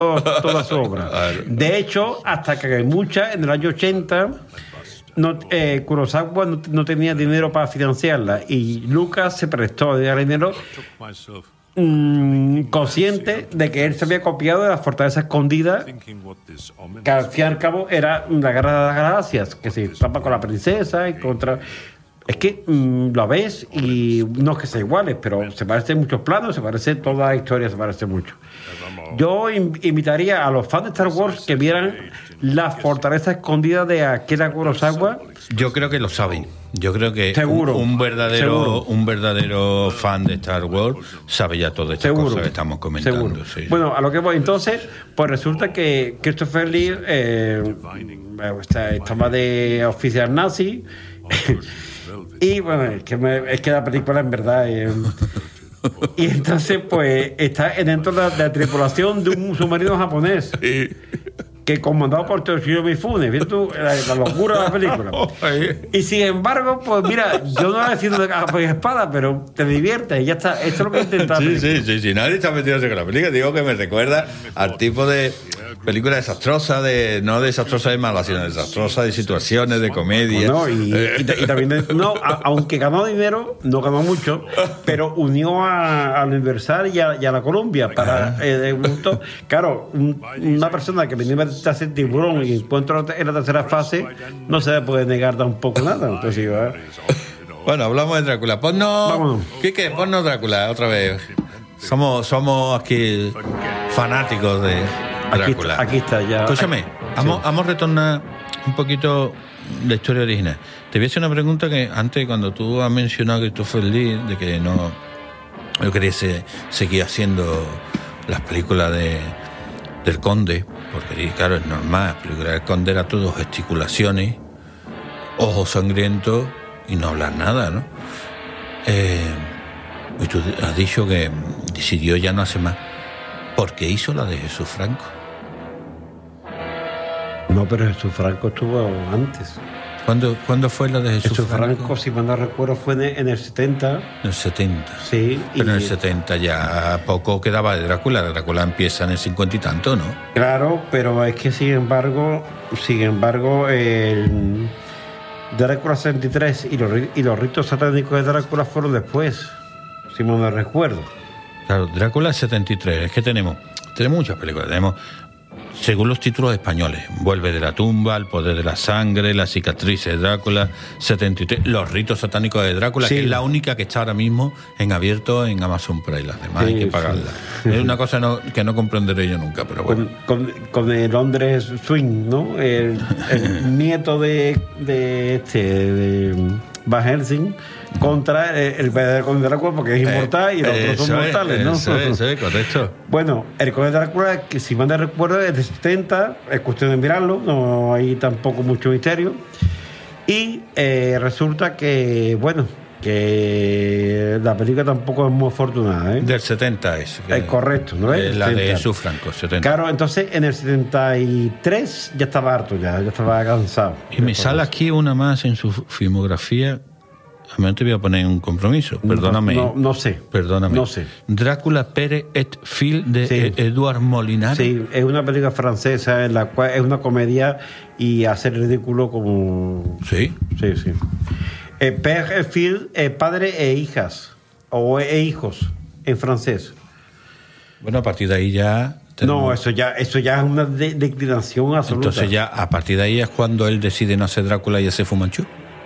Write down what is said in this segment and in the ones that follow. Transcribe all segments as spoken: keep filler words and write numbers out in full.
toda su obra. De hecho, hasta Kagemucha, en el año ochenta, no, eh, Kurosawa no, no tenía dinero para financiarla y Lucas se prestó de dinero mmm, consciente de que él se había copiado de la Fortaleza Escondida, que al fin y al cabo era la Guerra de las Galaxias, que se tapa con la princesa y contra... Es que mmm, lo ves y no es que sea iguales, pero se parecen muchos planos, se parece toda la historia, se parece mucho. Yo invitaría a los fans de Star Wars que vieran la Fortaleza Escondida de Akira Kurosawa. Yo creo que lo saben. Yo creo que seguro, un, un verdadero seguro. un verdadero fan de Star Wars sabe ya todas estas seguro, cosas que estamos comentando. Sí. Bueno, a lo que voy. Entonces, pues resulta que Christopher Lee eh, estaba de oficial nazi. Y bueno, es que, me, es que la película en verdad eh, y entonces pues está dentro de la, de la tripulación de un submarino japonés que comandado por Toshiro Mifune. ¿Ves tú la, la locura de la película? Y sin embargo, pues mira, yo no he decidido de capa y espada, pero te diviertes y ya está. Esto es lo que intentaba. Sí, sí, sí, sí, nadie está metido con la película. Digo que me recuerda al tipo de película desastrosa, de no desastrosa de mala, sino desastrosa de situaciones, de comedia. Bueno, y, y, y también, de, no, a, aunque ganó dinero, no ganó mucho, pero unió a, a la Universal y a, y a la Columbia para, eh, de gusto. Claro, un, una persona que venía a hacer Tiburón y encuentra en la tercera fase, no se le puede negar tampoco nada. Entonces, ¿eh? Bueno, hablamos de Drácula. Ponnos, Quique, ponnos Drácula otra vez. Somos, somos aquí fanáticos de Drácula. Aquí, aquí está ya. Escúchame, aquí, vamos, sí. vamos a retornar un poquito la historia original. Te voy a hacer una pregunta que antes, cuando tú has mencionado a Christopher Lee, de que no, no quería seguir haciendo las películas de, del Conde, porque claro, es normal, la película del Conde era todo gesticulaciones, ojos sangrientos y no hablar nada, ¿no? Eh, y tú has dicho que decidió ya no hacer más. ¿Por qué hizo la de Jesús Franco? No, pero Jesús Franco estuvo antes. ¿Cuándo, ¿cuándo fue la de Jesús, Jesús Franco? Franco? Si mal no recuerdo, fue en el, en el setenta. En el setenta. Sí. Pero y... en el setenta ya poco quedaba de Drácula. Drácula empieza en el cincuenta y tanto, ¿no? Claro, pero es que sin embargo, sin embargo, el Drácula setenta y tres y los, y los ritos satánicos de Drácula fueron después, si mal no recuerdo. Claro, Drácula setenta y tres. Es que tenemos, tenemos muchas películas. Tenemos, según los títulos españoles, Vuelve de la tumba, El poder de la sangre, Las cicatrices de Drácula, setenta y tres, Los ritos satánicos de Drácula, sí, que es la única que está ahora mismo en abierto en Amazon Prime. Las demás sí, hay que pagarlas. Sí. Es una cosa no, que no comprenderé yo nunca, pero bueno. Con, con, con el Londres Swing, ¿no? El, el nieto de, de este de Van Helsing contra el verdadero Conde Drácula, porque es inmortal eh, y los otros son mortales, es, ¿no? Eso es, eso es, correcto. Bueno, el Conde Drácula, que si mal no recuerdo, es de setenta, es cuestión de mirarlo, no hay tampoco mucho misterio. Y eh, resulta que, bueno, que la película tampoco es muy afortunada, ¿eh? Del setenta es. Es correcto, ¿no es? La de Jesús Franco, setenta. Claro, entonces en el setenta y tres ya estaba harto, ya, ya estaba cansado. Y me sale aquí una más en su filmografía. A mí te voy a poner un compromiso, perdóname. No, no, no sé. Perdóname. No sé. Drácula Pérez et Fil de sí. Eduard Molinari. Sí, es una película francesa en la cual es una comedia y hacer ridículo como. Sí. Sí, sí. Eh, Père et Fil, eh, padre e hijas, o e hijos, en francés. Bueno, a partir de ahí ya. Tenemos... No, eso ya, eso ya es una de- declinación absoluta. Entonces ya, a partir de ahí es cuando él decide no hacer Drácula y hacer Fumanchu.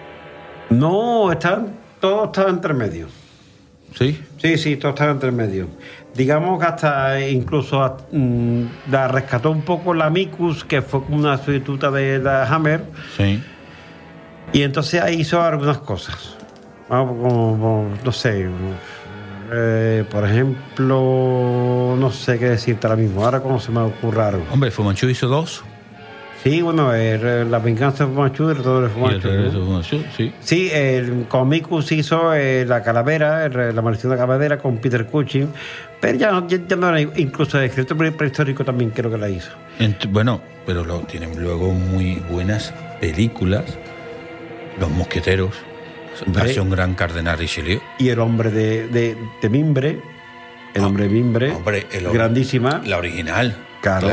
No, están, todo estaba entre medio. ¿Sí? Sí, sí, todo estaba entre medio. Digamos que hasta incluso mm, la rescató un poco la Micus, que fue como una sustituta de la Hammer. Sí. Y entonces ahí hizo algunas cosas. Vamos, como, como, no sé. Eh, por ejemplo, no sé qué decirte ahora mismo. Ahora, ¿cómo se me ocurre algo? Hombre, Fumanchu hizo dos. Sí, bueno, el, la venganza de Fumanchu y el retorno de Fumanchu. Y el ¿no? de Fumanchu, sí. Sí, el, con Micus hizo eh, la calavera, el, la maldición de la calavera con Peter Cushing, pero ya, ya, ya no era, incluso el escritor prehistórico también creo que la hizo. Ent- bueno, pero lo, tienen luego muy buenas películas. Los Mosqueteros, hace un gran cardenal Richelieu. Y el hombre de, de, de Mimbre, el Ah, hombre de Mimbre, hombre, el hombre, grandísima. La original. Claro.